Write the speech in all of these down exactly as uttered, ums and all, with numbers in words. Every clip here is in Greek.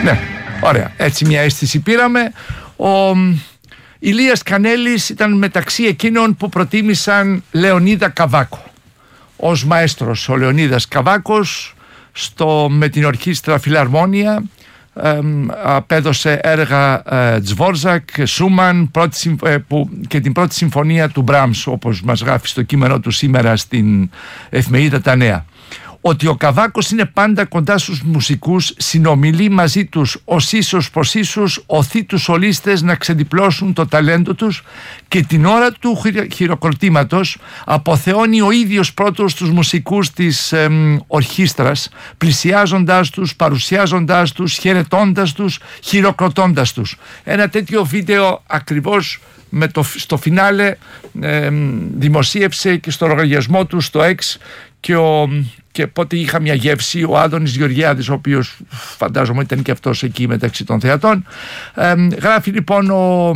Ναι, ωραία. Έτσι μια αίσθηση πήραμε. Ο Ηλίας Κανέλης ήταν μεταξύ εκείνων που προτίμησαν Λεωνίδα Καβάκο ως μαέστρος. Ο Λεωνίδας Καβάκος στο, με την ορχήστρα Φιλαρμόνια ε, απέδωσε έργα ε, Τζβόρζακ, Σούμαν πρώτη, ε, που, και την πρώτη συμφωνία του Μπράμς, όπως μας γράφει στο κείμενό του σήμερα στην εφημερίδα Τα Νέα. Ότι ο Καβάκος είναι πάντα κοντά στους μουσικούς, συνομιλεί μαζί τους ως ίσως προς ίσως, οθεί τους σολίστες να ξεδιπλώσουν το ταλέντο τους και την ώρα του χειροκροτήματος αποθεώνει ο ίδιος πρώτος τους μουσικούς της ε, ορχήστρας, πλησιάζοντάς τους, παρουσιάζοντάς τους, χαιρετώντας τους, χειροκροτώντας τους. Ένα τέτοιο βίντεο ακριβώς με το, στο φινάλε ε, δημοσίευσε και στο λογαριασμό του στο X και, ο, και πότε είχα μια γεύση ο Άδωνης Γεωργιάδης, ο οποίος φαντάζομαι ήταν και αυτός εκεί μεταξύ των θεατών. Ε, γράφει λοιπόν ο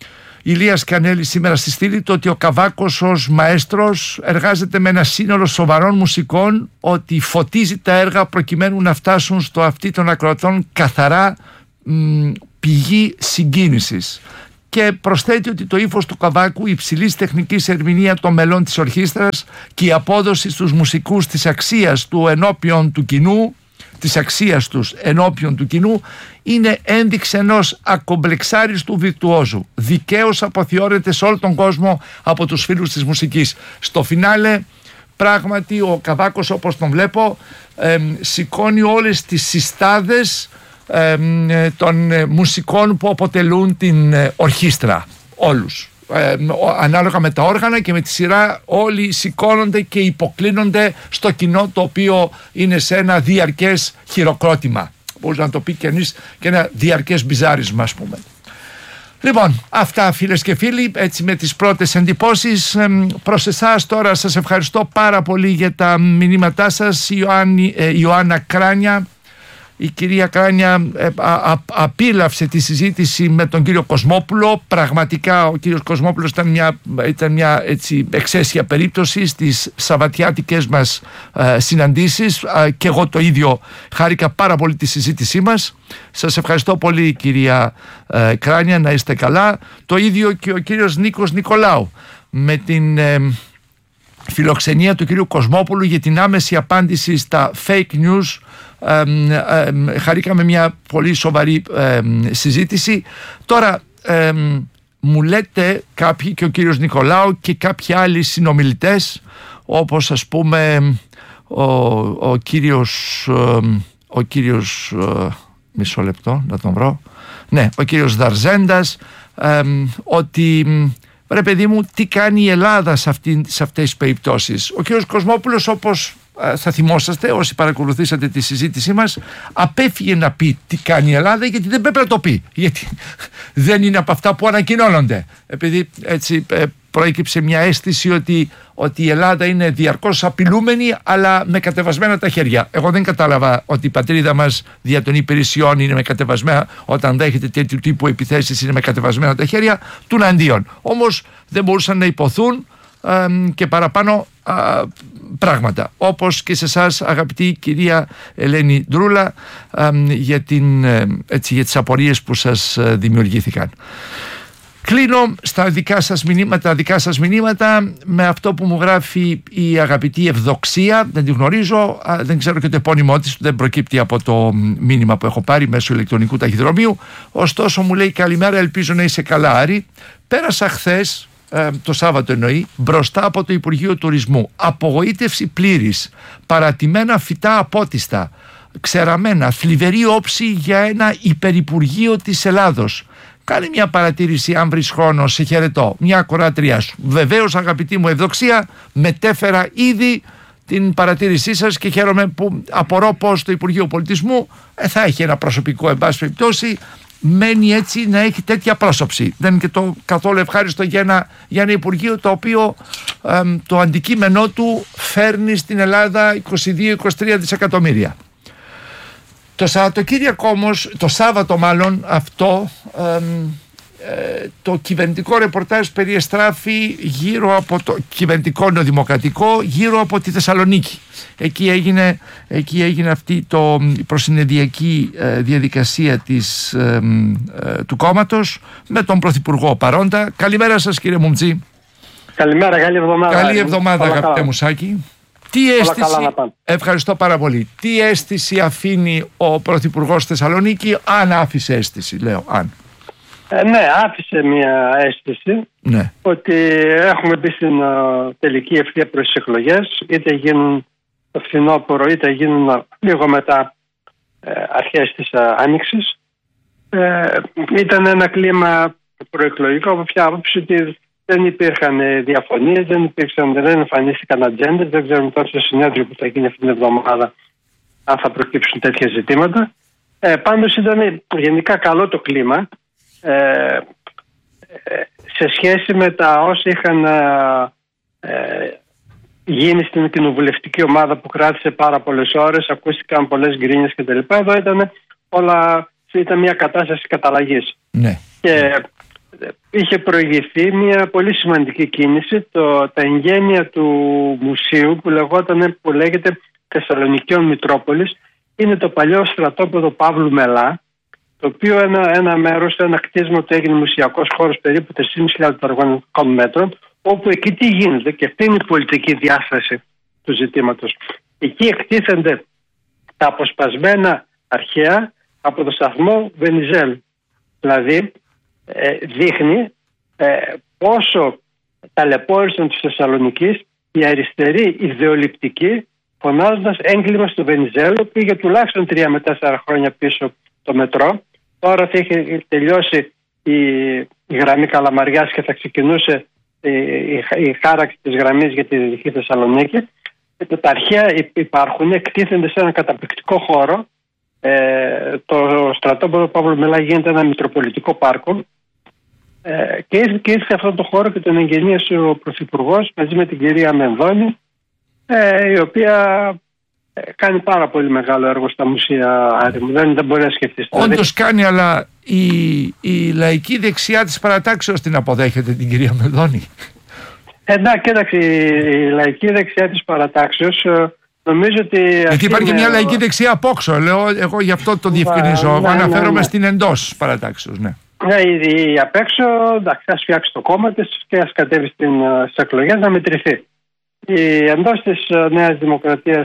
Ηλίας Κανέλης σήμερα στη στήλη του ότι ο Καβάκος ως μαέστρος εργάζεται με ένα σύνολο σοβαρών μουσικών, ότι φωτίζει τα έργα προκειμένου να φτάσουν στο αυτί των ακροατών καθαρά μ, πηγή συγκίνησης. Και προσθέτει ότι το ύφος του Καβάκου, η υψηλής τεχνικής ερμηνεία των μελών της ορχήστρας και η απόδοση στους μουσικούς της αξίας του ενώπιον του κοινού, της αξίας τους ενώπιον του κοινού, είναι ένδειξη ενός ακομπλεξάριστου βιρτουόζου. Δικαίως αποθεώρεται σε όλο τον κόσμο από τους φίλους της μουσικής. Στο φινάλε, πράγματι, ο Καβάκος, όπως τον βλέπω, ε, σηκώνει όλες τις συστάδες Ε, των ε, μουσικών που αποτελούν την ε, ορχήστρα, όλους ε, ανάλογα με τα όργανα και με τη σειρά όλοι σηκώνονται και υποκλίνονται στο κοινό, το οποίο είναι σε ένα διαρκές χειροκρότημα, μπορεί να το πει κανείς, και ένα διαρκές μπιζάρισμα, ας πούμε. Λοιπόν, αυτά φίλες και φίλοι, έτσι με τις πρώτες εντυπώσεις. Προς εσάς τώρα σας ευχαριστώ πάρα πολύ για τα μηνύματά σας. Ιωάννη, ε, Ιωάννα Κράνια. Η κυρία Κράνια ε, α, α, απίλαυσε τη συζήτηση με τον κύριο Κοσμόπουλο. Πραγματικά ο κύριος Κοσμόπουλος ήταν μια, ήταν μια έτσι, εξαίσια περίπτωση στις σαββατιάτικες μας ε, συναντήσεις ε, και εγώ το ίδιο χάρηκα πάρα πολύ τη συζήτησή μας. Σας ευχαριστώ πολύ κυρία ε, Κράνια, να είστε καλά. Το ίδιο και ο κύριος Νίκος Νικολάου με την ε, φιλοξενία του κυρίου Κοσμόπουλου για την άμεση απάντηση στα fake news. Ε, ε, χαρήκαμε μια πολύ σοβαρή ε, συζήτηση. Τώρα ε, μου λέτε κάποιοι, και ο κύριος Νικολάου και κάποιοι άλλοι συνομιλητές, όπως ας πούμε ο, ο κύριος ε, ο κύριος ε, μισό λεπτό να τον βρω, ναι, ο κύριος Δαρζέντας, ε, ότι ρε παιδί μου, τι κάνει η Ελλάδα σε, αυτή, σε αυτές τις περιπτώσεις. Ο κύριος Κοσμόπουλος, όπως θα θυμόσαστε όσοι παρακολουθήσατε τη συζήτησή μας, απέφυγε να πει τι κάνει η Ελλάδα, γιατί δεν πρέπει να το πει, γιατί δεν είναι από αυτά που ανακοινώνονται, επειδή έτσι προέκυψε μια αίσθηση ότι, ότι η Ελλάδα είναι διαρκώς απειλούμενη, αλλά με κατεβασμένα τα χέρια. Εγώ δεν κατάλαβα ότι η πατρίδα μας δια των υπηρεσιών είναι με κατεβασμένα, όταν δέχεται τέτοιου τύπου επιθέσεις είναι με κατεβασμένα τα χέρια, τουναντίον. Όμως δεν μπορούσαν να υποθούν ε, και παραπάνω α, πράγματα, όπως και σε εσάς αγαπητή κυρία Ελένη Ντρούλα, α, για, την, έτσι, για τις απορίες που σας δημιουργήθηκαν. Κλείνω στα δικά σας μηνύματα, δικά σας μηνύματα με αυτό που μου γράφει η αγαπητή Ευδοξία. Δεν τη γνωρίζω, δεν ξέρω και το επώνυμό της, δεν προκύπτει από το μήνυμα που έχω πάρει μέσω ηλεκτρονικού ταχυδρομείου. Ωστόσο μου λέει καλημέρα, ελπίζω να είσαι καλά Άρη. Πέρασα χθες, το Σάββατο εννοεί, μπροστά από το Υπουργείο Τουρισμού. Απογοήτευση πλήρης, παρατημένα φυτά απότιστα, ξεραμένα, θλιβερή όψη για ένα υπερυπουργείο της Ελλάδος. Κάνε μια παρατήρηση αν βρεις χρόνο, σε χαιρετώ. Μια ακροάτριά σου. Βεβαίως αγαπητή μου Ευδοξία, μετέφερα ήδη την παρατήρησή σας και χαίρομαι που απορώ πως το Υπουργείο Πολιτισμού ε, θα έχει ένα προσωπικό, εν πάση περιπτώσει, μένει έτσι να έχει τέτοια πρόσωψη. Δεν είναι και το καθόλου ευχάριστο για ένα, για ένα Υπουργείο το οποίο ε, το αντικείμενό του φέρνει στην Ελλάδα είκοσι δύο με είκοσι τρία δισεκατομμύρια. Το Σαββατοκύριακο όμως, το Σάββατο μάλλον αυτό, ε, ε, το κυβερνητικό ρεπορτάζ περιεστράφει γύρω από το κυβερνητικό νεοδημοκρατικό, γύρω από τη Θεσσαλονίκη. Εκεί έγινε, εκεί έγινε αυτή το, η προσυνεδριακή ε, διαδικασία της, ε, ε, του κόμματος με τον Πρωθυπουργό παρόντα. Καλημέρα σας, κύριε Μουμτζή. Καλημέρα, καλή εβδομάδα. Καλή εβδομάδα, αγαπητέ Μουσάκη. Τι αίσθηση, ευχαριστώ πάρα πολύ. Τι αίσθηση αφήνει ο Πρωθυπουργός Θεσσαλονίκη, αν άφησε αίσθηση, λέω, αν. Ε, ναι, άφησε μια αίσθηση, ναι, ότι έχουμε μπει στην uh, τελική ευθεία προς τις εκλογές, είτε γίνουν το φθινόπωρο, είτε γίνουν λίγο μετά ε, αρχές της uh, Άνοιξης. Ε, ήταν ένα κλίμα προεκλογικό από ποια άποψη ότι δεν υπήρχαν διαφωνίες, δεν υπήρξαν, δεν εμφανίστηκαν ατζέντες, δεν ξέρουμε τώρα στο συνέδριο που θα γίνει αυτή την εβδομάδα αν θα προκύψουν τέτοια ζητήματα. Ε, πάντως ήταν γενικά καλό το κλίμα ε, ε, σε σχέση με τα όσα είχαν ε, γίνει στην κοινοβουλευτική ομάδα που κράτησε πάρα πολλές ώρες, ακούστηκαν πολλές γκρίνιες κτλ. Εδώ ήταν όλα, ήταν μια κατάσταση καταλλαγής. Ναι. Και είχε προηγηθεί μια πολύ σημαντική κίνηση, το, τα εγγένεια του μουσείου που, λεγόταν, που λέγεται Θεσσαλονικιών Μητρόπολης. Είναι το παλιό στρατόπεδο Παύλου Μελά, το οποίο ένα, ένα μέρος, ένα κτίσμα που έγινε μουσιακός χώρος περίπου τρεις χιλιάδες πεντακόσια τετραγωνικών μέτρων, όπου εκεί τι γίνεται, και αυτή είναι η πολιτική διάσταση του ζητήματος. Εκεί εκτίθενται τα αποσπασμένα αρχαία από το σταθμό Βενιζέλου. Δηλαδή, Ε, δείχνει ε, πόσο ταλαιπώρησαν της Θεσσαλονικής η αριστερή ιδεολειπτική, φωνάζοντας έγκλημα στο Βενιζέλο. Πήγε τουλάχιστον τρία με τέσσερα χρόνια πίσω το μετρό. Τώρα θα είχε τελειώσει η, η γραμμή Καλαμαριάς και θα ξεκινούσε η, η, η χάραξη της γραμμής για τη Δυτική Θεσσαλονίκη. Ε, τα αρχαία υπάρχουν, εκτίθενται σε ένα καταπληκτικό χώρο. Ε, το στρατόπεδο Παύλου Μελά γίνεται ένα μητροπολιτικό πάρκο ε, και, ήρθε, και ήρθε αυτό το χώρο και τον εγγενίασε ο Πρωθυπουργός μαζί με την κυρία Μενδώνη, ε, η οποία ε, κάνει πάρα πολύ μεγάλο έργο στα μουσεία, Άρη μου. Δεν, δεν μπορεί να σκεφτεί. Όντως δηλαδή, κάνει, αλλά η, η λαϊκή δεξιά της παρατάξεως την αποδέχεται την κυρία Μενδώνη. Ε, ναι, κοίταξε, η λαϊκή δεξιά της παρατάξεως νομίζω ότι. Γιατί υπάρχει είναι... μια λαϊκή δεξιά απόξω, λέω, εγώ γι' αυτό το διευκρινίζω. Ναι, αναφέρομαι ναι, ναι. στην εντός παρατάξεως, ναι. Ναι, η, η απ' έξω, εντάξει, ας φτιάξει το κόμμα της και ας κατέβει στις εκλογές να μετρηθεί. Η εντός της Νέας Δημοκρατίας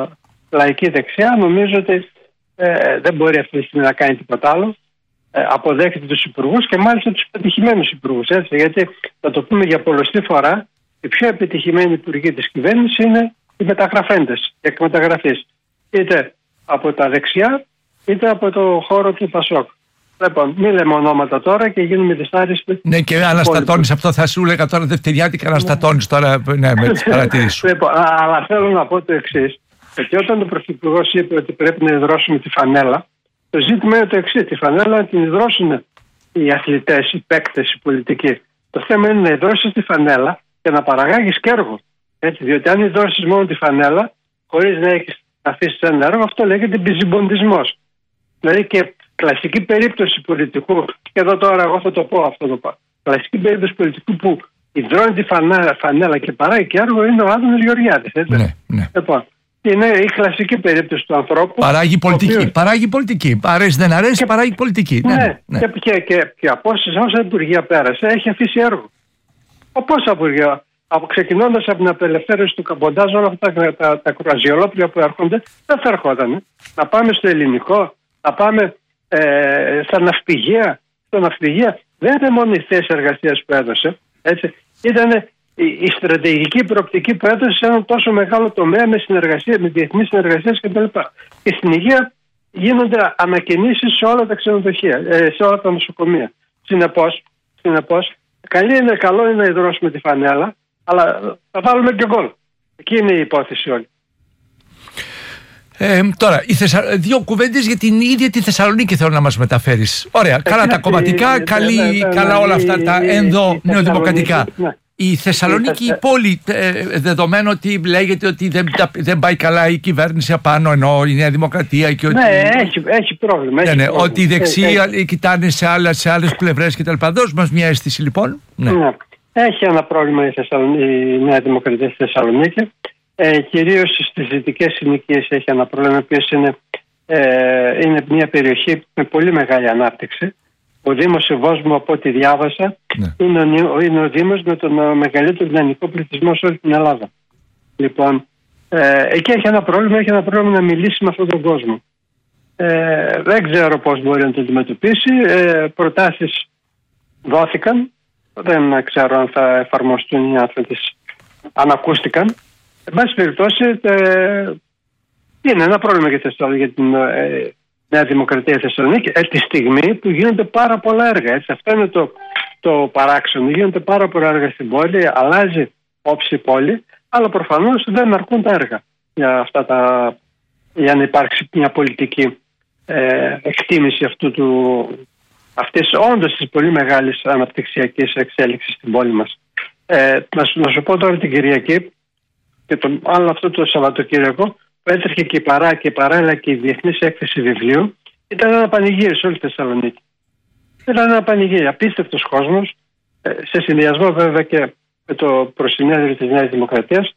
λαϊκή δεξιά νομίζω ότι ε, δεν μπορεί αυτή τη στιγμή να κάνει τίποτα άλλο. Ε, αποδέχεται τους υπουργούς και μάλιστα τους πετυχημένους υπουργούς. Έτσι, γιατί θα το πούμε για πολλωστή φορά, οι πιο επιτυχημένοι υπουργοί της κυβέρνησης είναι οι μεταγραφέντες, οι εκμεταγραφείς, είτε από τα δεξιά είτε από το χώρο του Πασόκ. Λοιπόν, μην λέμε ονόματα τώρα και γίνουμε δυσάρεστοι. Ναι, και αναστατώνεις αυτό, θα σου έλεγα τώρα δευτεριάτικα, αναστατώνεις τώρα, ναι, με τις παρατηρήσεις σου. Λοιπόν, αλλά θέλω να πω το εξής, ότι όταν ο Πρωθυπουργός είπε ότι πρέπει να ιδρώσουμε τη φανέλα, το ζήτημα είναι το εξής, τη φανέλα να την ιδρώσουν οι αθλητές, οι παίκτες, οι πολιτικοί. Το θέμα είναι να ιδρώσεις τη φανέλα και να παραγάγεις και έργο. Έτσι, διότι αν ιδρώσεις μόνο τη φανέλα, χωρίς να έχεις αφήσει ένα έργο, αυτό λέγεται μπιζιμποντισμός. Δηλαδή και κλασική περίπτωση πολιτικού, και εδώ τώρα εγώ θα το πω αυτό το πω. Κλασική περίπτωση πολιτικού που ιδρώνει τη φανέλα, φανέλα και παράγει και έργο είναι ο Άδωνης Γεωργιάδης. Ναι, ναι. Λοιπόν, είναι η κλασική περίπτωση του ανθρώπου. Παράγει πολιτική. Οποίος... Παράγει πολιτική. Αρέσει, δεν αρέσει, και... παράγει πολιτική. Ναι, ναι, ναι. Και, και, και, και από όσα υπουργεία πέρασε, έχει αφήσει έργο. Από πόσα υπουργεία. Από, ξεκινώντας από την απελευθέρωση του καμποντάζ, όλα αυτά τα, τα, τα κουραζιολόπλια που έρχονται, δεν θα ερχόταν. Να πάμε στο ελληνικό, να πάμε ε, στα ναυπηγεία. Στα ναυπηγεία δεν ήταν μόνο η θέση εργασίας που έδωσε. Έτσι. Ήταν η, η στρατηγική προοπτική που έδωσε σε ένα τόσο μεγάλο τομέα με συνεργασία, με διεθνείς συνεργασίες κτλ. Και στην υγεία γίνονται ανακαινήσεις σε όλα τα ξενοδοχεία, ε, σε όλα τα νοσοκομεία. Συνεπώς, συνεπώς καλή είναι, καλό είναι να ιδρώσουμε τη φανέλα, αλλά θα βάλουμε και γκολ. Εκεί είναι η υπόθεση όλη. Ε, τώρα, η Θεσσα... δύο κουβέντες για την ίδια τη Θεσσαλονίκη θέλω να μας μεταφέρεις. Ωραία, καλά τα κομματικά, καλή, καλά όλα αυτά τα ενδο νεοδημοκρατικά. Η Θεσσαλονίκη, η πόλη, δεδομένου ότι λέγεται ότι δεν, δεν πάει καλά η κυβέρνηση απάνω, ενώ η Νέα Δημοκρατία και ότι... Ναι, έχει, έχει πρόβλημα. Έχει ναι, ναι, πρόβλημα. ότι οι δεξιοί έχει, κοιτάνε σε, άλλα, σε άλλες πλευρές κτλ. Δώσ' μας μια αίσθηση λοιπόν. Ναι. Ναι. Έχει ένα πρόβλημα η, η Νέα Δημοκρατία στη Θεσσαλονίκη. Ε, κυρίως στις δυτικές συνοικίες έχει ένα πρόβλημα, το οποίο είναι, ε, είναι μια περιοχή με πολύ μεγάλη ανάπτυξη. Ο Δήμος Ευόσμου, από ό,τι διάβασα, ναι. είναι, ο, είναι ο Δήμος με τον μεγαλύτερο δυναμικό πληθυσμό σε όλη την Ελλάδα. Λοιπόν, ε, εκεί έχει ένα πρόβλημα, έχει ένα πρόβλημα να μιλήσει με αυτόν τον κόσμο. Ε, δεν ξέρω πώς μπορεί να το αντιμετωπίσει. Ε, προτάσεις δόθηκαν. Δεν ξέρω αν θα εφαρμοστούν οι άνθρωποι, αν ακούστηκαν. Εν πάση περιπτώσει, ε, είναι ένα πρόβλημα για, για την ε, Νέα Δημοκρατία Θεσσαλονίκη ε, τη στιγμή που γίνονται πάρα πολλά έργα. Έτσι. Αυτό είναι το, το παράξενο. Γίνονται πάρα πολλά έργα στην πόλη, αλλάζει όψη η πόλη, αλλά προφανώς δεν αρκούν τα έργα για, αυτά τα, για να υπάρξει μια πολιτική ε, εκτίμηση αυτού του, αυτής όντως της πολύ μεγάλης αναπτυξιακής εξέλιξης στην πόλη μας. Ε, να, σου, να σου πω τώρα την Κυριακή και το άλλο αυτό το Σαββατοκύριακο που έτρεχε και η παρά και η παράλληλα και η Διεθνής Έκθεση Βιβλίου, ήταν ένα πανηγύρι σε όλη τη Θεσσαλονίκη. Ήταν ένα πανηγύρι, απίστευτος κόσμος, σε συνδυασμό βέβαια και με το προσυνέδριο της Νέας Δημοκρατίας.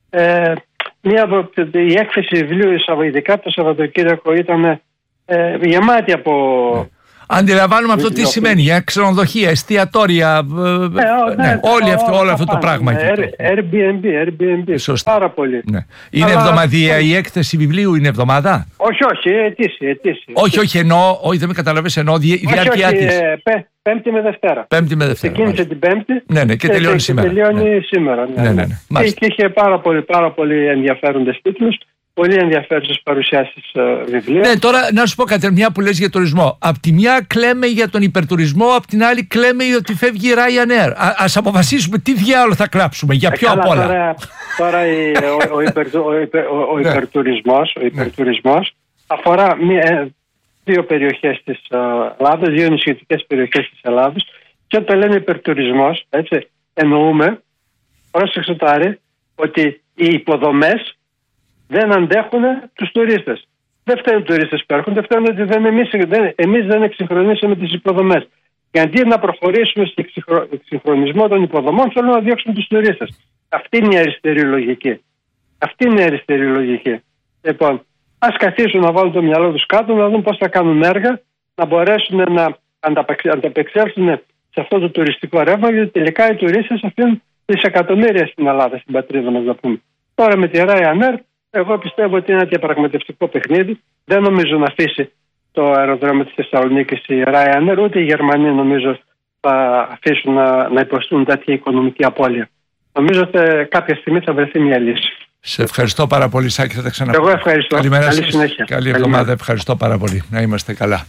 Ε, μια, η έκθεση βιβλίου, ειδικά το Σαββατοκύριακο, ήταν ε, γεμάτη από... Αντιλαμβάνουμε αυτό τι σημαίνει για ξενοδοχεία, εστιατόρια, ε, ναι, ναι, όλη αυτό, όλο αυτό το πράγμα. Airbnb, Airbnb. Σωστά. Πάρα πολύ. Ναι. Είναι αλλά... εβδομαδιαία η έκθεση βιβλίου, είναι εβδομάδα. Όχι, όχι, ετήσια. ετήσια. Όχι, όχι, εννοώ, όχι, δεν με καταλαβαίνεις, εννοώ η διάρκεια της. Πέμπτη με Δευτέρα. Πέμπτη με Δευτέρα. Ξεκίνησε την Πέμπτη. Ναι, ναι, και τελειώνει και, σήμερα. Και τελειώνει ναι. σήμερα. Ναι, ναι, ναι, ναι. Και, και είχε πάρα πολύ, πάρα πολύ ενδιαφέροντες τίτλους. Πολύ ενδιαφέρουσες παρουσιάσεις uh, βιβλίων. Ναι, τώρα να σου πω κάτι, μια που λες για τουρισμό. Απ' τη μια κλαίμε για τον υπερτουρισμό, απ' την άλλη κλαίμε ότι φεύγει η Ryanair. Α, ας αποφασίσουμε τι διάολο θα κλάψουμε, για ποιο απ' όλα. Τώρα, τώρα η, ο, ο, υπερ, ο, υπερ, ο, ο υπερτουρισμός, ο υπερτουρισμός αφορά μία, δύο περιοχές της uh, Ελλάδας, δύο νησιωτικές περιοχές της Ελλάδας. Και όταν λέμε υπερτουρισμός, έτσι, εννοούμε, πρόσεξε τώρα, ότι οι υποδομές δεν αντέχουν τους τουρίστες. Δεν φταίνουν οι τουρίστες που έρχονται, φταίνουν ότι δεν εμείς, δεν, εμείς δεν εξυγχρονίσαμε τις υποδομές. Και αντί να προχωρήσουμε στον εξυγχρονισμό των υποδομών, θέλουμε να διώξουμε τους τουρίστες. Αυτή είναι η αριστερή λογική. Αυτή είναι η αριστερή λογική. Λοιπόν, ας καθίσουν να βάλουν το μυαλό τους κάτω, να δουν πώς θα κάνουν έργα, να μπορέσουν να ανταπεξέλθουν σε αυτό το τουριστικό ρεύμα, γιατί τελικά οι τουρίστες αφήνουν δισεκατομμύρια στην Ελλάδα, στην πατρίδα μας, να πούμε. Τώρα με τη Ryanair, εγώ πιστεύω ότι είναι ένα διαπραγματευτικό παιχνίδι. Δεν νομίζω να αφήσει το αεροδρόμιο της Θεσσαλονίκης η Ryanair, ούτε οι Γερμανοί νομίζω θα αφήσουν να, να υποστούν τέτοια οικονομική απώλεια. Νομίζω ότι κάποια στιγμή θα βρεθεί μια λύση. Σε ευχαριστώ πάρα πολύ, Σάκη, θα τα ξαναπώ. Εγώ ευχαριστώ. Καλημέρα. Καλή σας. συνέχεια. Καλή εβδομάδα. Καλημέρα. Ευχαριστώ πάρα πολύ. Να είμαστε καλά.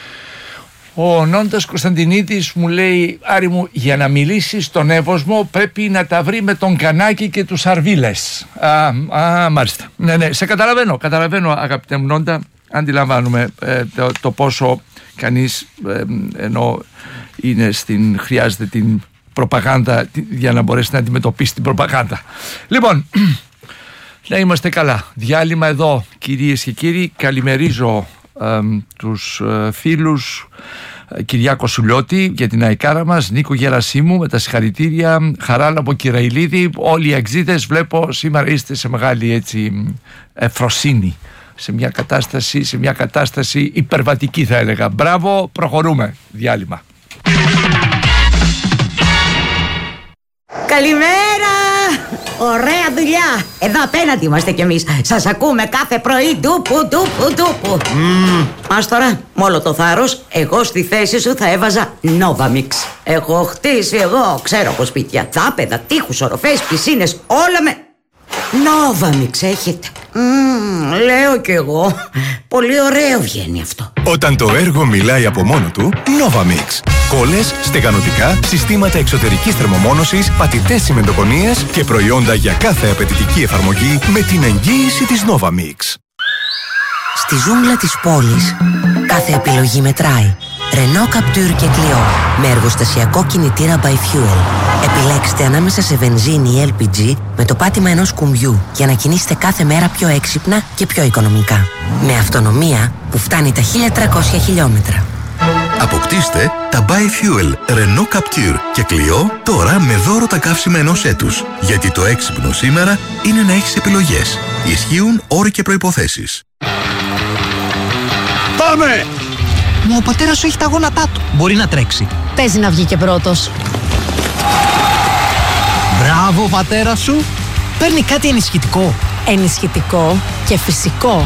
Ο Νόντας Κωνσταντινίδης μου λέει, Άρη μου, για να μιλήσει στον Εύωσμο πρέπει να τα βρει με τον Κανάκη και τους Αρβίλες. Α, α μάλιστα. Ναι, ναι, σε καταλαβαίνω, καταλαβαίνω αγαπητέ μου Νόντα, αντιλαμβάνουμε ε, το, το πόσο κανείς ε, ενώ είναι στην, χρειάζεται την προπαγάνδα για να μπορέσει να αντιμετωπίσει την προπαγάνδα. Λοιπόν, να είμαστε καλά. Διάλειμμα εδώ, κυρίες και κύριοι. Καλημερίζω ε, τους ε, φίλους Κυριάκο Σουλιώτη για την αεκάρα μας, Νίκο Γερασίμου με τα συγχαρητήρια, Χαράλα από Κυραϊλίδη, όλοι οι εξήδες βλέπω σήμερα είστε σε μεγάλη έτσι ευφροσύνη, σε μια κατάσταση, σε μια κατάσταση υπερβατική θα έλεγα. Μπράβο, προχωρούμε. Διάλειμμα. Καλημέρα! Ωραία δουλειά! Εδώ απέναντι είμαστε κι εμείς. Σας ακούμε κάθε πρωί ντούπου ντούπου ντούπου. Mm. Ας τώρα, με όλο το θάρρος, εγώ στη θέση σου θα έβαζα Novamix. Έχω χτίσει εγώ, ξέρω από σπίτια, δάπεδα, τείχους, οροφές, πισίνες, όλα με... Novamix έχετε. Mm, λέω κι εγώ. Πολύ ωραίο βγαίνει αυτό. Όταν το έργο μιλάει από μόνο του, Novamix. Κόλλες, στεγανοτικά, συστήματα εξωτερικής θερμομόνωσης, πατητές τσιμεντοκονίες και προϊόντα για κάθε απαιτητική εφαρμογή με την εγγύηση της Novamix. Στη ζούγκλα της πόλης, κάθε επιλογή μετράει. Renault Captur και Clio με εργοστασιακό κινητήρα by Fuel. Επιλέξτε ανάμεσα σε βενζίνη ή ελ πι τζι με το πάτημα ενός κουμπιού για να κινήσετε κάθε μέρα πιο έξυπνα και πιο οικονομικά. Με αυτονομία που φτάνει τα χίλια τριακόσια χιλιόμετρα. Αποκτήστε τα by Fuel Renault Captur και Clio τώρα με δώρο τα καύσιμα ενός έτους. Γιατί το έξυπνο σήμερα είναι να έχεις επιλογές. Ισχύουν όροι και προϋποθέσεις. Πάμε! Μα ο πατέρας σου έχει τα γόνατά του. Μπορεί να τρέξει. Παίζει να βγει και πρώτος. Μπράβο, πατέρα σου. Παίρνει κάτι ενισχυτικό. Ενισχυτικό και φυσικό.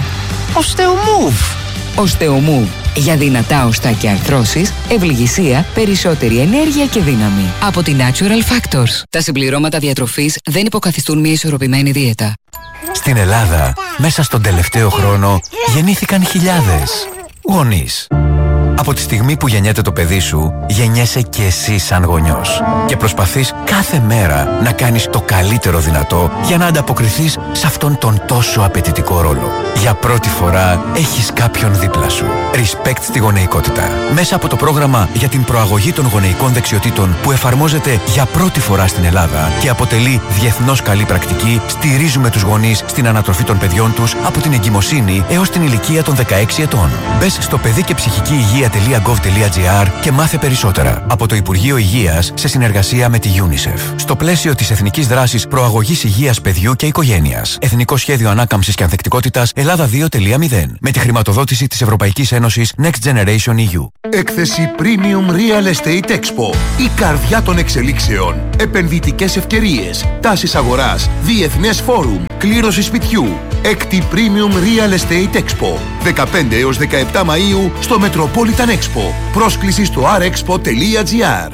Osteomove. Osteomove. Για δυνατά οστά και αρθρώσεις, ευληγησία, περισσότερη ενέργεια και δύναμη. Από τη Natural Factors. Τα συμπληρώματα διατροφής δεν υποκαθιστούν μια ισορροπημένη δίαιτα. Στην Ελλάδα, μέσα στον τελευταίο χρόνο, γεννήθηκαν χιλιάδες γονείς. Από τη στιγμή που γεννιέται το παιδί σου, γεννιέσαι και εσύ σαν γονιός. Και προσπαθείς κάθε μέρα να κάνεις το καλύτερο δυνατό για να ανταποκριθείς σε αυτόν τον τόσο απαιτητικό ρόλο. Για πρώτη φορά έχεις κάποιον δίπλα σου. Respect στη γονεϊκότητα. Μέσα από το πρόγραμμα για την προαγωγή των γονεϊκών δεξιοτήτων που εφαρμόζεται για πρώτη φορά στην Ελλάδα και αποτελεί διεθνώς καλή πρακτική, στηρίζουμε τους γονείς στην ανατροφή των παιδιών τους από την εγκυμοσύνη έως την ηλικία των δεκαέξι ετών. Μπες στο παιδί και ψυχική υγεία.gov.gr και μάθε περισσότερα. Από το Υπουργείο Υγείας σε συνεργασία με τη UNICEF. Στο πλαίσιο της Εθνικής Δράσης Προαγωγής Υγείας Παιδιού και Οικογένειας. Εθνικό Σχέδιο Ανάκαμψης και Ανθεκτικότητας Ελλάδα δύο κόμμα μηδέν. Με τη χρηματοδότηση της Ευρωπαϊκής Ένωσης Next Generation ι γιου. Έκθεση Premium Real Estate Expo. Η καρδιά των εξελίξεων. Επενδυτικές ευκαιρίες. Τάσεις αγοράς. Διεθνές φόρουμ. Κλήρωση σπιτιού. Έκτη Premium Real Estate Expo. δεκαπέντε έως δεκαεπτά Μαΐου στο Metropolitan Expo. Πρόσκληση στο αρ εξπο τελεία τζι άρ.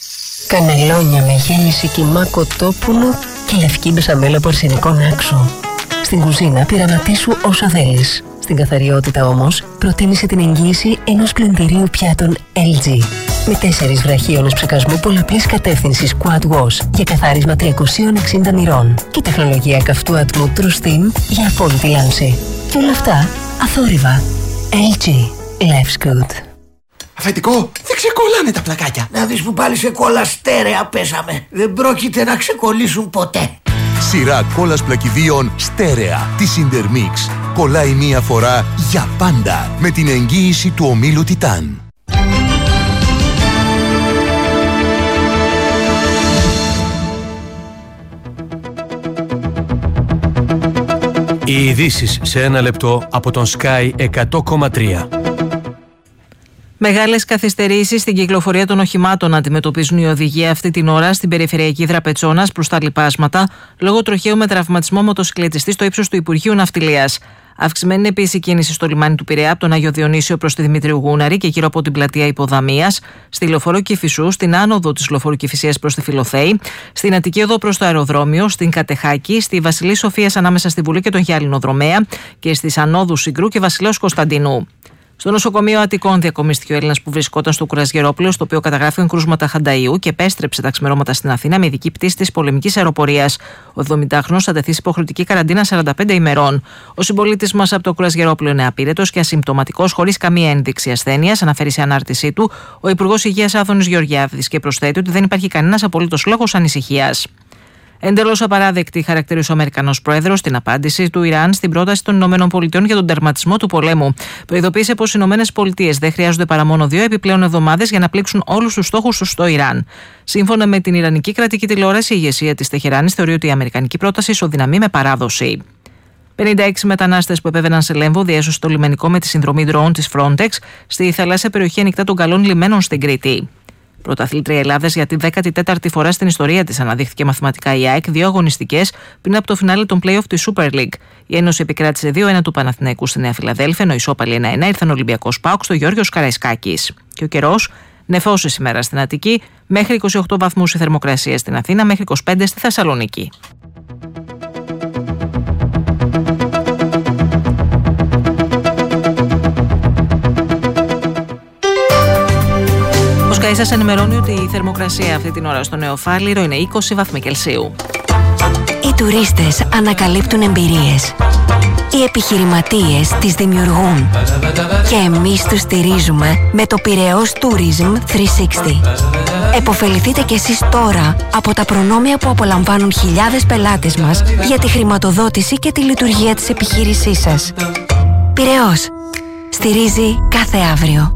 Κανελόνια με γέμιση κιμά κοτόπουλο και λευκή μπεσαμέλα από αρσενικό άξο. Στην κουζίνα πειραματίσου όσα θέλεις. Στην καθαριότητα όμως, προτίμησε την εγγύηση ενός πλυντηρίου πιάτων ελ τζι. Με τέσσερις βραχίονες ψεκασμού πολλαπλής κατεύθυνσης Quad Wash για καθάρισμα τριακόσια εξήντα μοιρών και τεχνολογία καυτού ατμού True Steam για απόλυτη λάμψη. Και όλα αυτά αθόρυβα. ελ τζι. Life's good. Αφεντικό, δεν ξεκολλάνε τα πλακάκια. Να δεις που πάλι σε κόλλα στέρεα πέσαμε. Δεν πρόκειται να ξεκολλήσουν ποτέ. Σειρά κόλλας πλακιδίων στέρεα της Intermix. Κολλάει μία φορά για πάντα με την εγγύηση του ομίλου Τιτάν. Οι ειδήσεις σε ένα λεπτό από τον Sky εκατό κόμμα τρία. Μεγάλες καθυστερήσεις στην κυκλοφορία των οχημάτων αντιμετωπίζουν οι οδηγοί αυτή την ώρα στην περιφερειακή Δραπετσόνας προς τα λοιπάσματα λόγω τροχαίου με τραυματισμό μοτοσυκλετιστή στο ύψος του Υπουργείου Ναυτιλίας. Αυξημένη είναι επίσης η κίνηση στο λιμάνι του Πειραιά από τον Άγιο Διονύσιο προς τη Δημητρίου Γούναρη και γύρω από την πλατεία Υποδαμίας, στη λεωφορείο Κηφισού, στην άνοδο της λεωφορείου Κηφισίας προς τη Φιλοθέη, στην Αττική Οδό προς το αεροδρόμιο, στην Κατεχάκη, στη Βασιλή Σοφίας ανάμεσα στη Βουλή και τον Γιάλινο Δρομέα και στις ανόδους Συγκρού και Βασιλέως Κωνσταντινού. Στο νοσοκομείο Αττικών διακομίστηκε ο Έλληνας που βρισκόταν στο Κουρασγερόπλαιο, στο οποίο καταγράφηκαν κρούσματα χανταΐου και επέστρεψε τα ξημερώματα στην Αθήνα με ειδική πτήση της πολεμικής αεροπορίας. Ο εβδομηντάχρονος θα τεθεί σε υποχρεωτική καραντίνα σαράντα πέντε ημερών. Ο συμπολίτης μας από το Κουρασγερόπλαιο είναι απείρετος και ασυμπτωματικός, χωρίς καμία ένδειξη ασθένειας, αναφέρει σε ανάρτησή του ο Υπουργός Υγείας Άδωνης Γεωργιάδης και προσθέτει ότι δεν υπάρχει κανένας απολύτως λόγος ανησυχίας. Εντελώς απαράδεκτη χαρακτήρισε ο Αμερικανός πρόεδρος την απάντηση του Ιράν στην πρόταση των ΗΠΑ για τον τερματισμό του πολέμου. Προειδοποίησε πως οι ΗΠΑ δεν χρειάζονται παρά μόνο δύο επιπλέον εβδομάδες για να πλήξουν όλους τους στόχους τους στο Ιράν. Σύμφωνα με την Ιρανική κρατική τηλεόραση, η ηγεσία της Τεχεράνης θεωρεί ότι η αμερικανική πρόταση ισοδυναμεί με παράδοση. πενήντα έξι μετανάστες που επέβαιναν σε Λέμβο διέσωσε το λιμενικό με τη συνδρομή drone της Frontex στη θαλάσσια περιοχή ανοιχτά των Καλών Λιμένων στην Κρήτη. Πρωταθλήτρια Ελλάδας για τη δέκατη τέταρτη φορά στην ιστορία της αναδείχθηκε μαθηματικά η ΑΕΚ δύο αγωνιστικές πριν από το φινάλε των play-off της Super League. Η Ένωση επικράτησε δύο ένα του Παναθηναϊκού στη Νέα Φιλαδέλφια, ενώ ισόπαλη ένα ένα ήρθαν Ολυμπιακός ΠΑΟΚ στο Γιώργος Καραϊσκάκης. Και ο καιρός, νεφώσεις σήμερα στην Αττική, μέχρι είκοσι οκτώ βαθμούς η θερμοκρασία στην Αθήνα, μέχρι είκοσι πέντε στη Θεσσαλονίκη. Ο Sky σας ενημερώνει ότι η θερμοκρασία αυτή την ώρα στο Νεοφάλιρο είναι είκοσι βαθμοί Κελσίου. Οι τουρίστες ανακαλύπτουν εμπειρίες. Οι επιχειρηματίες τις δημιουργούν και εμείς τους στηρίζουμε με το Πειραιώς Tourism τριακόσια εξήντα. Εποφεληθείτε κι εσείς τώρα από τα προνόμια που απολαμβάνουν χιλιάδες πελάτες μας για τη χρηματοδότηση και τη λειτουργία της επιχείρησής σας. Πειραιώς. Στηρίζει κάθε αύριο.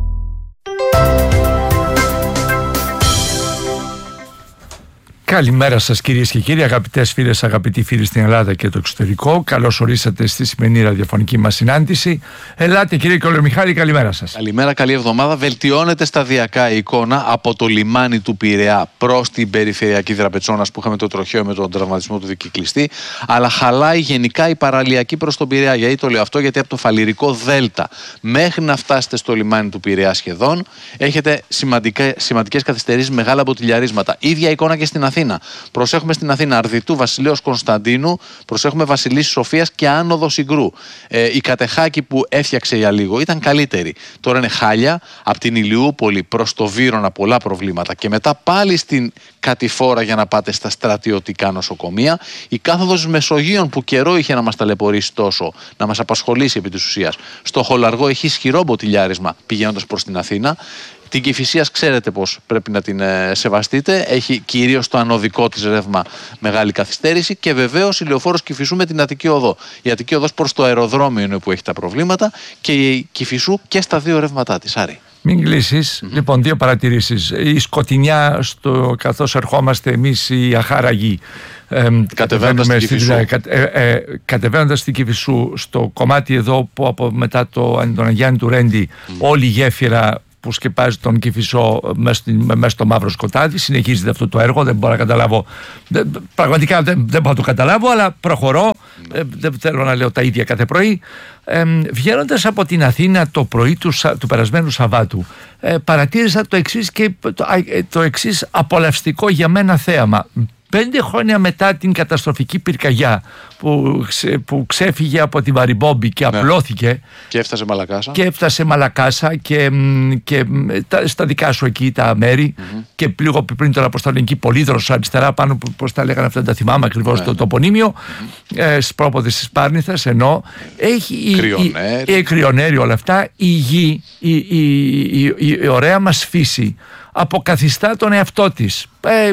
Καλημέρα σας κυρίες και κύριοι, αγαπητές φίλες, αγαπητοί φίλοι στην Ελλάδα και το εξωτερικό. Καλώς ορίσατε στη σημερινή ραδιοφωνική μας συνάντηση. Ελάτε κύριε Κολομιχάλη, καλημέρα σας. Καλημέρα, καλή εβδομάδα. Βελτιώνεται σταδιακά η εικόνα από το λιμάνι του Πειραιά προς την περιφερειακή Δραπετσόνας που είχαμε το τροχαίο με τον τραυματισμό του δικυκλιστή. Αλλά χαλάει γενικά η παραλιακή προς τον Πειραιά. Γιατί το λέω αυτό? Γιατί από το Φαλιρικό Δέλτα μέχρι να φτάσετε στο λιμάνι του Πειραιά σχεδόν έχετε σημαντικές καθυστερήσεις, μεγάλα μποτιλιαρίσματα. Ίδια εικόνα και στην Αθήνα. Προσέχουμε στην Αθήνα Αρδιτού, Βασιλέως Κωνσταντίνου, προσέχουμε Βασιλίσσης Σοφίας και άνοδο Συγκρού. Ε, η Κατεχάκη που έφτιαξε για λίγο ήταν καλύτερη. Τώρα είναι χάλια. Από την Ηλιούπολη προς το Βύρωνα πολλά προβλήματα. Και μετά πάλι στην κατηφόρα για να πάτε στα στρατιωτικά νοσοκομεία. Η κάθοδος Μεσογείων που καιρό είχε να μας ταλαιπωρήσει τόσο, να μας απασχολήσει επί της ουσίας. Στο Χολαργό έχει ισχυρό μποτιλιάρισμα πηγαίνοντας προς την Αθήνα. Την Κηφισίας ξέρετε πως πρέπει να την ε, σεβαστείτε. Έχει κυρίως το ανωδικό της ρεύμα μεγάλη καθυστέρηση και βεβαίως η λεωφόρος Κηφισού με την Αττική Οδό. Η Αττική Οδός προς το αεροδρόμιο είναι που έχει τα προβλήματα και η Κηφισού και στα δύο ρεύματά της. Άρη. Μην κλείσεις. Mm-hmm. Λοιπόν, δύο παρατηρήσεις. Η σκοτεινιά στο, καθώς ερχόμαστε εμείς οι αχάραγοι ε, κατεβαίνοντας στην Κηφισού. Ε, ε, κατεβαίνοντας στην Κηφισού στο κομμάτι εδώ που από, μετά το, τον Αγιάννη του Ρέντι mm. όλη η γέφυρα που σκεπάζει τον Κηφισό μέσα στο μαύρο σκοτάδι. Συνεχίζεται αυτό το έργο, δεν μπορώ να καταλάβω. Πραγματικά δεν, δεν μπορώ να το καταλάβω, αλλά προχωρώ. Ε, δεν θέλω να λέω τα ίδια κάθε πρωί. Ε, βγαίνοντας από την Αθήνα το πρωί του, του περασμένου Σαββάτου, ε, παρατήρησα το εξής και το, το εξής απολαυστικό για μένα θέαμα. Πέντε χρόνια μετά την καταστροφική πυρκαγιά που, ξε, που ξέφυγε από τη Βαριμπόμπη και ναι. απλώθηκε και έφτασε Μαλακάσα και έφτασε Μαλακάσα και, και τα, στα δικά σου εκεί τα μέρη mm-hmm. και λίγο πριν τώρα προς τα ελληνική Πολύδρος αριστερά πάνω πως τα λέγανε αυτά, τα θυμάμαι ακριβώς ναι. το τοπονίμιο mm-hmm. ε, σπρόποδες της Πάρνηθας, ενώ έχει Κρυονέρι. η, η, η, Κρυονέρι όλα αυτά, η γη η, η, η, η, η ωραία μας φύση αποκαθιστά τον εαυτό της ε,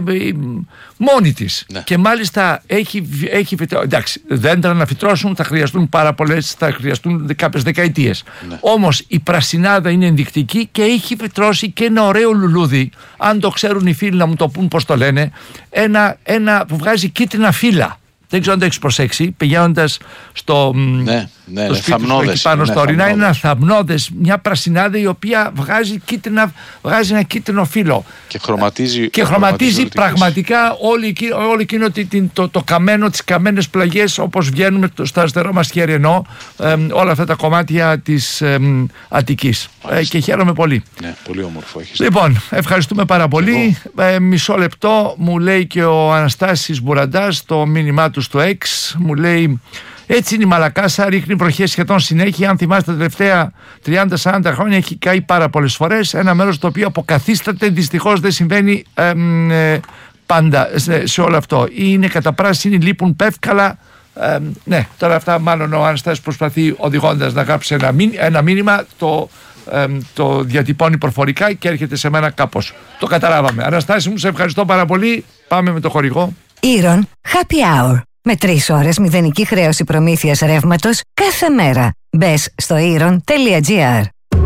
μόνη της ναι. και μάλιστα έχει, έχει εντάξει, δέντρα να φυτρώσουν θα χρειαστούν πάρα πολλές, θα χρειαστούν κάποιες δεκαετίες ναι. όμως η πρασινάδα είναι ενδεικτική και έχει φυτρώσει και ένα ωραίο λουλούδι, αν το ξέρουν οι φίλοι να μου το πούν πως το λένε, ένα, ένα που βγάζει κίτρινα φύλλα. Δεν ξέρω αν το έχεις προσέξει, πηγαίνοντας στο, ναι, ναι, στο ναι, σπίτι σου εκεί πάνω ναι, στο ορεινά, είναι ένα θαμνώδες, μια πρασινάδα η οποία βγάζει, κίτρινα, βγάζει ένα κίτρινο φύλλο και χρωματίζει, και χρωματίζει πραγματικά όλη, όλη εκείνο το, το, το καμένο, τις καμένες πλαγιές όπως βγαίνουμε στο αριστερό μας χέρι, ενώ ε, όλα αυτά τα κομμάτια της ε, Αττικής ε, και χαίρομαι πολύ. Ναι, πολύ όμορφο έχεις. Λοιπόν, ευχαριστούμε πάρα πολύ. Ε, μισό λεπτό μου λέει και ο Αναστάσης Μπουραντάς το μήνυμά του στο X, μου λέει έτσι είναι η Μαλακάσα, ρίχνει βροχές σχεδόν συνέχεια. Αν θυμάστε τα τελευταία τριάντα σαράντα χρόνια έχει καεί πάρα πολλές φορές. Ένα μέρος το οποίο αποκαθίσταται, δυστυχώς δεν συμβαίνει ε, ε, πάντα σε, σε όλο αυτό. Είναι καταπράσινοι, λείπουν πεύκαλα. Ε, ναι, τώρα αυτά μάλλον ο Αναστάσης προσπαθεί οδηγώντας να γράψει ένα, ένα μήνυμα, το, ε, το διατυπώνει προφορικά και έρχεται σε μένα κάπως. Το καταλάβαμε. Αναστάση μου, σε ευχαριστώ πάρα πολύ. Πάμε με το χορηγό. Ήρων Happy Hour. Με τρεις ώρες μηδενική χρέωση προμήθειας ρεύματος κάθε μέρα. Μπες στο ήρων τελεία τζι άρ.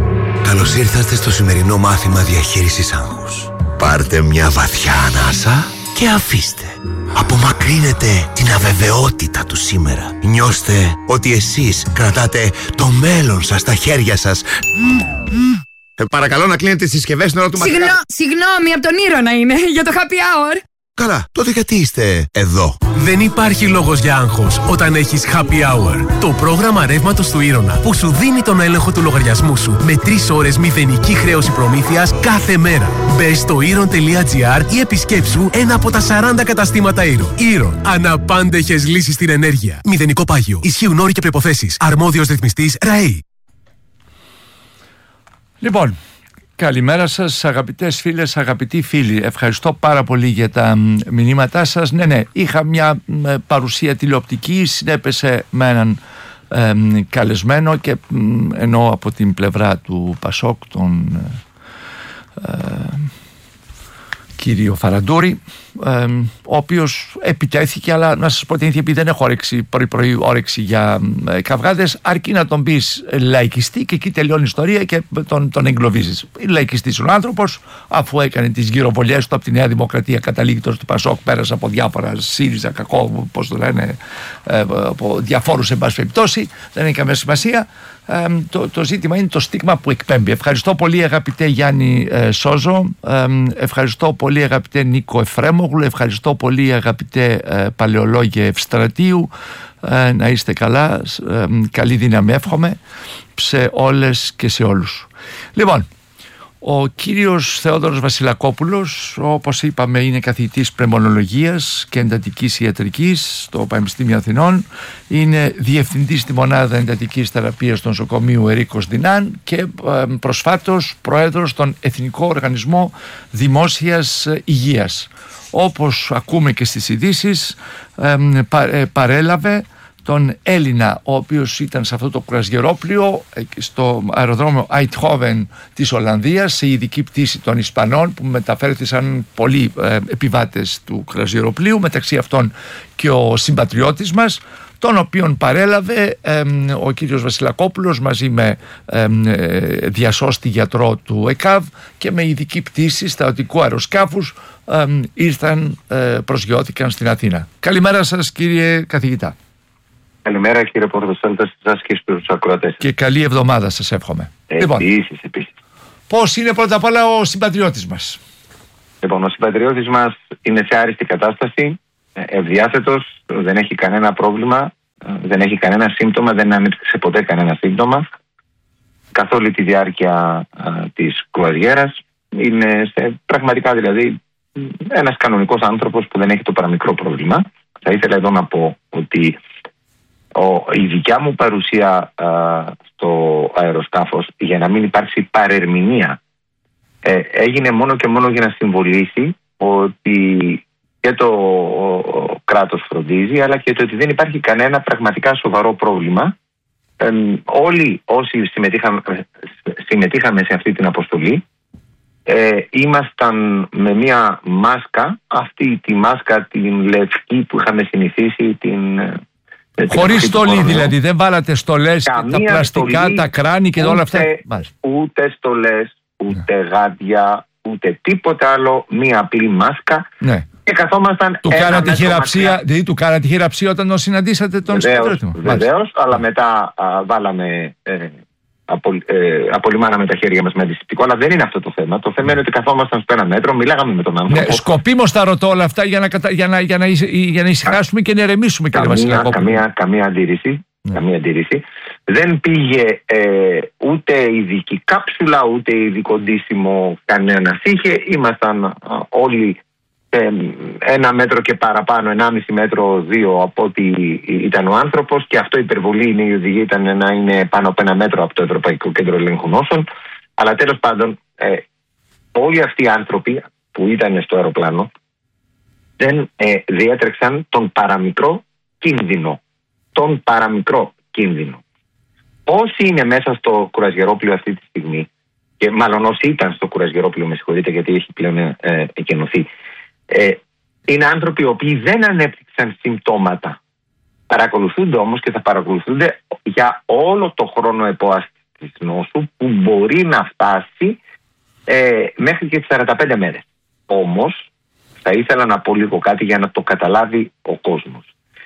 Καλώς ήρθατε στο σημερινό μάθημα διαχείρισης άγχους. Πάρτε μια βαθιά ανάσα και αφήστε. Απομακρύνετε την αβεβαιότητα του σήμερα. Νιώστε ότι εσείς κρατάτε το μέλλον σας στα χέρια σας. Ε, παρακαλώ να κλείνετε τις συσκευές στην ώρα του μαθήματος. Συγγνώ, συγγνώμη, από τον Ήρωνα είναι, για το happy hour. Καλά, τότε γιατί είστε εδώ? Δεν υπάρχει λόγος για άγχος όταν έχεις Happy Hour. Το πρόγραμμα ρεύματος του Ήρωνα που σου δίνει τον έλεγχο του λογαριασμού σου με τρεις ώρες μηδενική χρέωση προμήθειας κάθε μέρα. Μπες στο ήρων τελεία τζι άρ ή επισκέψου ένα από τα σαράντα καταστήματα Ήρων. Ήρων. Αναπάντεχες λύσεις στην ενέργεια. Μηδενικό πάγιο. Ισχύουν όροι και προϋποθέσεις. Αρμόδιος ρυθμιστής ΡΑΗ. Λοιπόν, καλημέρα σας αγαπητές φίλες, αγαπητοί φίλοι. Ευχαριστώ πάρα πολύ για τα μηνύματά σας. Ναι, ναι, είχα μια παρουσία τηλεοπτική, συνέπεσε με έναν ε, καλεσμένο και ενώ από την πλευρά του Πασόκ τον ε, κύριο Φαραντούρη, ε, ο οποίος επιτέθηκε, αλλά να σας πω την ίδια, επειδή δεν έχω όρεξη, πρωί-πρωί όρεξη για ε, καυγάδες, αρκεί να τον πεις λαϊκιστή και εκεί τελειώνει η ιστορία και τον, τον εγκλωβίζεις. Είναι λαϊκιστής ο άνθρωπος, αφού έκανε τις γυροβολιές του από τη Νέα Δημοκρατία, καταλήγει τώρα στο Πασόκ, πέρασε από διάφορα ΣΥΡΙΖΑ, κακό, πώς το λένε, ε, από διαφόρους εν πάση περιπτώσει, δεν έχει καμία σημασία. Ε, το, το ζήτημα είναι το στίγμα που εκπέμπει. Ευχαριστώ πολύ αγαπητέ Γιάννη ε, Σόζο, ε, ευχαριστώ πολύ αγαπητέ Νίκο Εφρέμογλου, ευχαριστώ πολύ αγαπητέ ε, Παλαιολόγε Ευστρατείου, ε, να είστε καλά, ε, καλή δύναμη εύχομαι σε όλες και σε όλους. Λοιπόν, ο κύριος Θεόδωρος Βασιλακόπουλος, όπως είπαμε, είναι καθηγητής πνευμονολογίας και εντατικής ιατρικής στο Πανεπιστήμιο Αθηνών, είναι διευθυντής στη μονάδα εντατικής θεραπείας στο νοσοκομείο Ερίκος Δινάν και προσφάτως πρόεδρος στον Εθνικό Οργανισμό Δημόσιας Υγείας. Όπως ακούμε και στις ειδήσεις, παρέλαβε τον Έλληνα, ο οποίος ήταν σε αυτό το κουρασγερόπλιο στο αεροδρόμιο Eindhoven της Ολλανδίας, σε ειδική πτήση των Ισπανών που μεταφέρθησαν πολλοί ε, επιβάτες του κουρασγεροπλίου, μεταξύ αυτών και ο συμπατριώτης μας, τον οποίον παρέλαβε ε, ο κύριος Βασιλακόπουλος μαζί με ε, ε, διασώστη γιατρό του ΕΚΑΒ και με ειδική πτήση στρατιωτικού αεροσκάφους ε, ήρθαν, ε, προσγειώθηκαν στην Αθήνα. Καλημέρα σας κύριε καθηγητά. Καλημέρα κύριε Πορτοσάλτα, σας και στους ακροατές. Και καλή εβδομάδα σας εύχομαι. Επίσης, λοιπόν, επίσης. Πώς είναι πρώτα απ' όλα ο συμπατριώτης μας? Λοιπόν, ο συμπατριώτης μας είναι σε άριστη κατάσταση, ευδιάθετος, δεν έχει κανένα πρόβλημα, δεν έχει κανένα σύμπτωμα, δεν ανέπτυξε ποτέ κανένα σύμπτωμα. Καθ' όλη τη διάρκεια α, της κρουαζιέρας είναι σε, πραγματικά δηλαδή ένας κανονικός άνθρωπος που δεν έχει το παραμικρό πρόβλημα. Θα ήθελα εδώ να πω ότι Ο, η δικιά μου παρουσία α, στο αεροσκάφος, για να μην υπάρξει παρερμηνία, ε, έγινε μόνο και μόνο για να συμβολήσει ότι και το ο, ο, κράτος φροντίζει, αλλά και το ότι δεν υπάρχει κανένα πραγματικά σοβαρό πρόβλημα. Ε, όλοι όσοι συμμετείχαμε, συμμετείχαμε σε αυτή την αποστολή ε, ήμασταν με μία μάσκα, αυτή τη μάσκα την λευκή που είχαμε συνηθίσει, την... Χωρίς στολή δηλαδή, δεν βάλατε στολές, τα πλαστικά, στολή, τα κράνη και όλα αυτά? Ούτε στολές, ούτε ναι. γάντια, ούτε τίποτα άλλο, μία απλή μάσκα. Ναι. Και καθόμασταν. Του κάνατε χειραψία, δηλαδή του κάνατε χειραψία όταν τον συναντήσατε τον συμπατριώτη? Βεβαίως, αλλά μετά α, βάλαμε, ε, απο, ε, απολυμάναμε τα χέρια μας με αντισηπτικό, αλλά δεν είναι αυτό το θέμα. Το θέμα ναι. είναι ότι καθόμασταν στο ένα μέτρο, μιλάγαμε με τον άνθρωπο. Ναι, σκοπίμως τα ρωτώ όλα αυτά για να, κατα... για να, για να, για να ησυχάσουμε και να ηρεμήσουμε, κύριε Βασιλακόπουλο. Καμία, καμία αντίρρηση. Ναι. Καμία αντίρρηση. Δεν πήγε ε, ούτε ειδική κάψουλα, ούτε ειδικό ντύσιμο κανένας είχε. Ήμασταν α, όλοι ε, ένα μέτρο και παραπάνω, ενάμιση μέτρο, δύο από ό,τι ήταν ο άνθρωπος, και αυτό υπερβολή είναι, η οδηγία ήταν να είναι πάνω από ένα μέτρο από το Ευρωπαϊκό Κέντρο Ελέγχου Νόσων. Αλλά τέλος πάντων, ε, όλοι αυτοί οι άνθρωποι που ήταν στο αεροπλάνο δεν ε, διέτρεξαν τον παραμικρό κίνδυνο. Τον παραμικρό κίνδυνο. Όσοι είναι μέσα στο κουρασγερόπλιο αυτή τη στιγμή, και μάλλον όσοι ήταν στο κουρασγερόπλιο, με συγχωρείτε γιατί έχει πλέον ε, εκενωθεί, ε, είναι άνθρωποι οι οποίοι δεν ανέπτυξαν συμπτώματα. Παρακολουθούνται όμως και θα παρακολουθούνται για όλο το χρόνο επόασης της νόσου, που μπορεί να φτάσει ε, μέχρι και τις σαράντα πέντε μέρες. Όμως θα ήθελα να πω λίγο κάτι για να το καταλάβει ο κόσμος.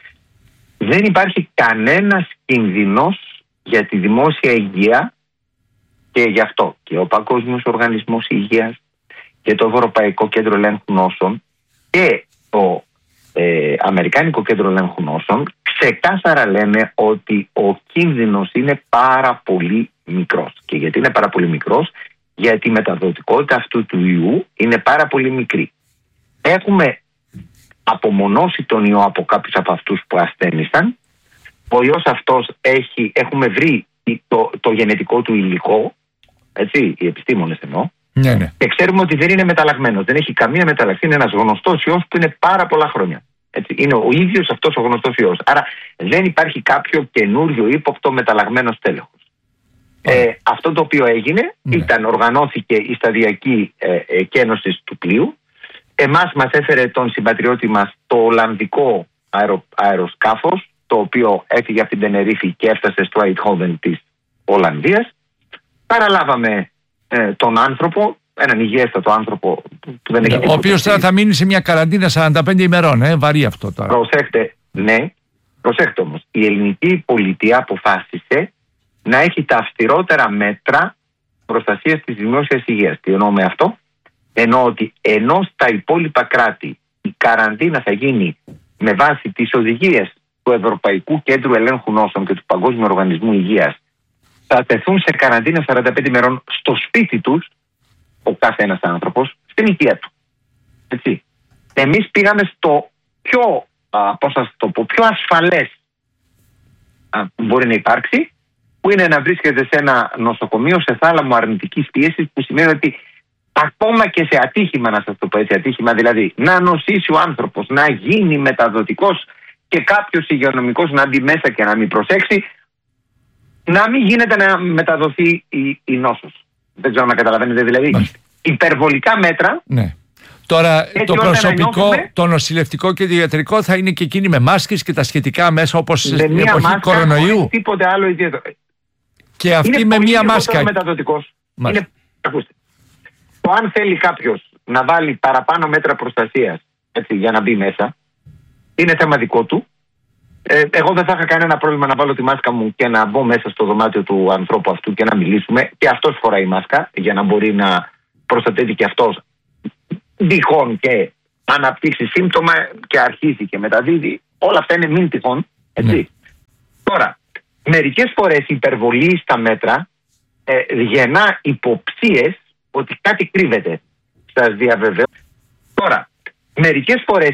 Δεν υπάρχει κανένας κινδυνός για τη δημόσια υγεία, και γι' αυτό και ο Παγκόσμιος Οργανισμός Υγείας και το Ευρωπαϊκό Κέντρο Ελέγχου Νόσων και το ε, Αμερικάνικο Κέντρο Ελέγχου Νόσων ξεκάθαρα λένε ότι ο κίνδυνος είναι πάρα πολύ μικρός. Και γιατί είναι πάρα πολύ μικρός? Γιατί η μεταδοτικότητα αυτού του ιού είναι πάρα πολύ μικρή. Έχουμε απομονώσει τον ιό από κάποιους από αυτούς που ασθένησαν. Ο ιός αυτός έχει, έχουμε βρει το, το γενετικό του υλικό, έτσι, οι επιστήμονες εννοώ, ναι, ναι. και ξέρουμε ότι δεν είναι μεταλλαγμένος. Δεν έχει καμία μεταλλαξή. Είναι ένας γνωστός ιός που είναι πάρα πολλά χρόνια. Έτσι. Είναι ο ίδιος αυτός ο γνωστός ιός. Άρα δεν υπάρχει κάποιο καινούριο ύποπτο μεταλλαγμένο στέλεχος. Ε, αυτό το οποίο έγινε ναι. ήταν, οργανώθηκε η σταδιακή ε, εκένωση του πλοίου. Εμάς μας έφερε τον συμπατριώτη μας το Ολλανδικό αερο, αεροσκάφος, το οποίο έφυγε από την Τενερίφη και έφτασε στο Αιτχόβεν της Ολλανδίας. Παραλάβαμε ε, τον άνθρωπο, έναν υγιέστατο άνθρωπο που δεν έχει. Ο οποίος τώρα θα μείνει σε μια καραντίνα σαράντα πέντε ημερών, ε, βαρύ αυτό τώρα. Προσέχτε, ναι, προσέχτε όμως. Η ελληνική πολιτεία αποφάσισε να έχει τα αυστηρότερα μέτρα προστασίας της δημόσιας υγείας. Τι εννοώ με αυτό? Εννοώ ότι ενώ στα υπόλοιπα κράτη η καραντίνα θα γίνει με βάση τις οδηγίες του Ευρωπαϊκού Κέντρου Ελέγχου Νόσων και του Παγκόσμιου Οργανισμού Υγείας, θα τεθούν σε καραντίνα σαράντα πέντε ημερών στο σπίτι τους ο κάθε ένας άνθρωπος, στην οικία του. Έτσι. Εμείς πήγαμε στο πιο, α, πώς θα το πω, πιο ασφαλές α, που μπορεί να υπάρξει, που είναι να βρίσκεται σε ένα νοσοκομείο σε θάλαμο αρνητικής πίεσης, που σημαίνει ότι ακόμα και σε ατύχημα, να σας το πω έτσι, ατύχημα δηλαδή, να νοσήσει ο άνθρωπος, να γίνει μεταδοτικός και κάποιος υγειονομικός να μπει μέσα και να μην προσέξει, να μην γίνεται να μεταδοθεί η, η νόσος. Δεν ξέρω να καταλαβαίνετε δηλαδή. Μάλιστα. Υπερβολικά μέτρα. Ναι. Τώρα το προσωπικό, νιώθουμε, το νοσηλευτικό και το ιατρικό θα είναι και εκείνοι με μάσκες και τα σχετικά μέσα όπως στην εποχή μάσκα, κορονοϊού. Τίποτε άλλο ιδιαίτερο. Και αυτή είναι με μία μάσκα. Είναι μεταδοτικός. Είναι, ακούστε. Το αν θέλει κάποιος να βάλει παραπάνω μέτρα προστασίας, έτσι, για να μπει μέσα, είναι θέμα δικό του. Ε, εγώ δεν θα είχα κανένα πρόβλημα να βάλω τη μάσκα μου και να μπω μέσα στο δωμάτιο του ανθρώπου αυτού και να μιλήσουμε. Και αυτός φοράει μάσκα για να μπορεί να προστατεύει και αυτός τυχόν και αναπτύξει σύμπτωμα και αρχίζει και μεταδίδει. Όλα αυτά είναι μην τυχόν. Έτσι. Ναι. Τώρα, μερικές φορές η υπερβολή στα μέτρα ε, γεννά υποψίες ότι κάτι κρύβεται. Σας διαβεβαιώ. Τώρα, μερικές φορές